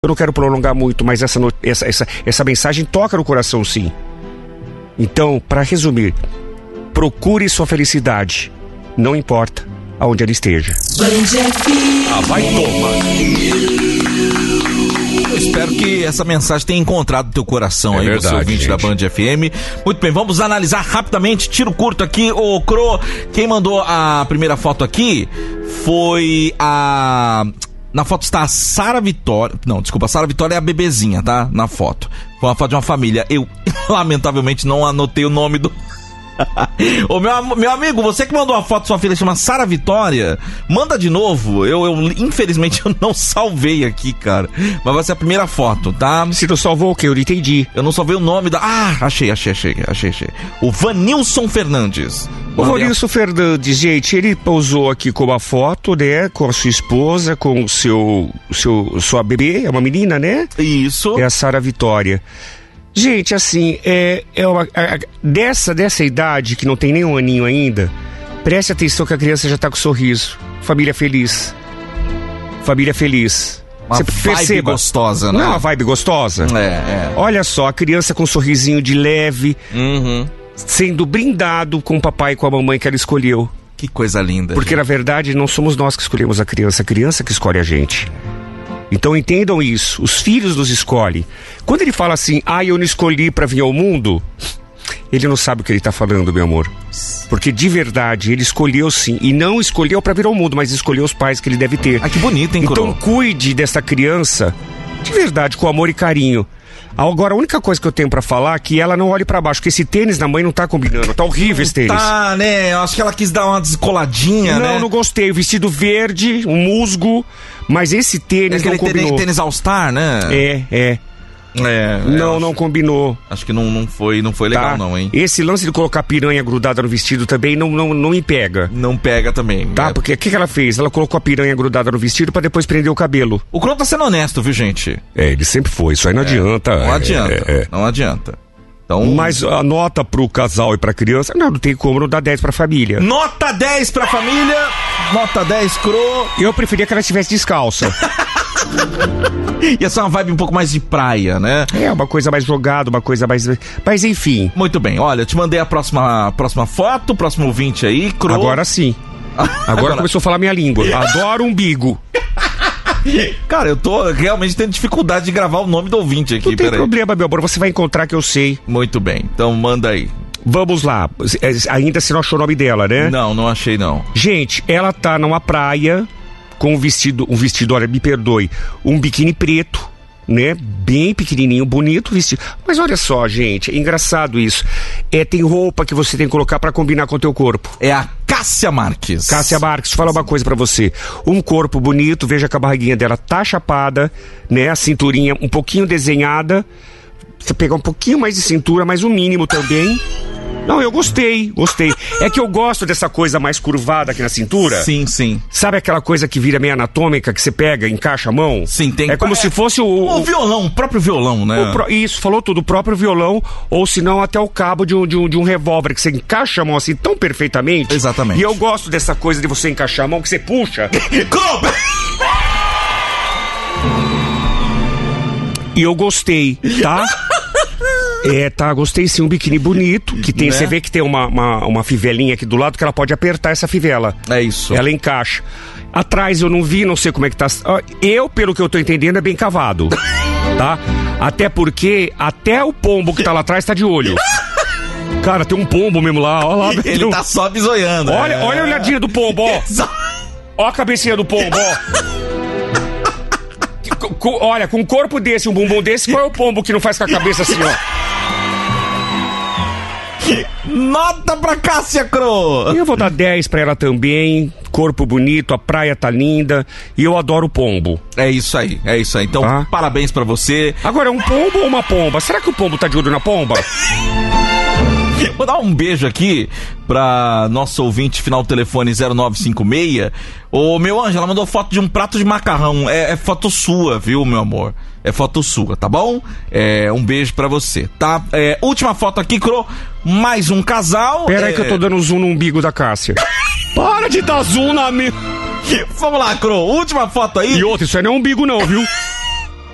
Eu não quero prolongar muito, mas essa mensagem toca no coração, sim. Então, para resumir, procure sua felicidade, não importa aonde ela esteja. Vai tomar. Eu espero que essa mensagem tenha encontrado teu coração aí, verdade, você ouvinte, gente, da Band FM. Muito bem, vamos analisar rapidamente, tiro curto aqui. Ô, Cro, quem mandou a primeira foto aqui foi a... Na foto está a Sara Vitória. Não, desculpa, a Sara Vitória é a bebezinha, tá? Na foto. Foi uma foto de uma família. Eu, lamentavelmente, não anotei o nome do... Ô, meu amigo, você que mandou a foto de sua filha, chama Sara Vitória, manda de novo. Infelizmente, eu não salvei aqui, cara. Mas vai ser a primeira foto, tá? Se não salvou o quê? Eu não entendi. Eu não salvei o nome da... Ah, achei. O Vanilson Fernandes. O Vanilson Fernandes, gente, ele pousou aqui com uma foto, né? Com a sua esposa, com sua bebê, é uma menina, né? Isso. É a Sara Vitória. Gente, assim, dessa idade, que não tem nem um aninho ainda, preste atenção que a criança já tá com sorriso. Família feliz. Uma Você vibe perceba. Gostosa, né? Não é uma vibe gostosa? É. Olha só, a criança com um sorrisinho de leve, sendo brindado com o papai e com a mamãe que ela escolheu. Que coisa linda. Porque, na verdade, não somos nós que escolhemos a criança que escolhe a gente. Então entendam isso, os filhos nos escolhem. Quando ele fala assim, eu não escolhi pra vir ao mundo, ele não sabe o que ele tá falando, meu amor. Porque de verdade, ele escolheu sim, e não escolheu pra vir ao mundo, mas escolheu os pais que ele deve ter. Ah, que bonito, hein, Então cuide dessa criança, de verdade, com amor e carinho. Agora, a única coisa que eu tenho pra falar é que ela não olhe pra baixo, porque esse tênis da mãe não tá combinando, tá horrível esse tênis. Tá, né, eu acho que ela quis dar uma descoladinha, né? Não gostei, o vestido verde, um musgo, mas esse tênis não combinou. Tênis All-Star, né? Não combinou. Acho que não foi legal, não, hein? Esse lance de colocar piranha grudada no vestido também não me pega. Não pega também. Tá, porque o que ela fez? Ela colocou a piranha grudada no vestido pra depois prender o cabelo. O Cro tá sendo honesto, viu, gente? Ele sempre foi, isso aí não adianta. Não adianta. Então... Mas a nota pro casal e pra criança, não tem como não dar 10 pra família. Nota 10 pra família, nota 10, Cro. Eu preferia que ela estivesse descalça. Ia ser uma vibe um pouco mais de praia, né? Uma coisa mais jogada, uma coisa mais... Mas enfim. Muito bem, olha, eu te mandei a próxima foto, próximo ouvinte aí, Cro. Agora sim. Agora começou a falar minha língua. Adoro umbigo. Cara, eu tô realmente tendo dificuldade de gravar o nome do ouvinte aqui. Não tem problema, meu amor, você vai encontrar que eu sei. Muito bem, então manda aí. Vamos lá, ainda você não achou o nome dela, né? Não achei não. Gente, ela tá numa praia com um vestido, olha, me perdoe, um biquíni preto, né? Bem pequenininho, bonito vestido. Mas olha só, gente, é engraçado isso. Tem roupa que você tem que colocar pra combinar com o teu corpo. É a Cássia Marques. Cássia Marques, fala uma coisa pra você. Um corpo bonito, veja que a barriguinha dela tá chapada, né? A cinturinha um pouquinho desenhada. Você pegar um pouquinho mais de cintura, mas o mínimo também. Não, eu gostei. É que eu gosto dessa coisa mais curvada aqui na cintura. Sim. Sabe aquela coisa que vira meio anatômica, que você pega, encaixa a mão? Sim, tem. É como se fosse o violão, o próprio violão, né? Isso, falou tudo, o próprio violão, ou se não até o cabo de um revólver, que você encaixa a mão assim tão perfeitamente. Exatamente. E eu gosto dessa coisa de você encaixar a mão, que você puxa. E eu gostei, tá? Gostei sim, um biquíni bonito, que tem, né? Você vê que tem uma fivelinha aqui do lado que ela pode apertar essa fivela. É isso. Ela encaixa. Atrás eu não vi, não sei como é que tá. Pelo que eu tô entendendo, é bem cavado, tá? Até porque, até o pombo que tá lá atrás tá de olho. Cara, tem um pombo mesmo lá, ó lá. Ele tá só bisoiando. Olha a olhadinha do pombo, ó. Ó a cabecinha do pombo, ó. Olha, com um corpo desse, um bumbum desse, qual é o pombo que não faz com a cabeça assim, ó? Nota pra Cássia, Cro! Eu vou dar 10 pra ela também. Corpo bonito, a praia tá linda. E eu adoro pombo. É isso aí. Então, parabéns pra você. Agora, é um pombo ou uma pomba? Será que o pombo tá de olho na pomba? Vou dar um beijo aqui pra nosso ouvinte final do telefone 0956. Ô, meu anjo, ela mandou foto de um prato de macarrão. É foto sua, viu, meu amor? É foto sua, tá bom? Um beijo pra você, tá? Última foto aqui, Cro. Mais um casal. Pera aí que eu tô dando zoom no umbigo da Cássia. Para de dar zoom na minha... Vamos lá, Cro. Última foto aí. E outra, isso aí não é umbigo não, viu?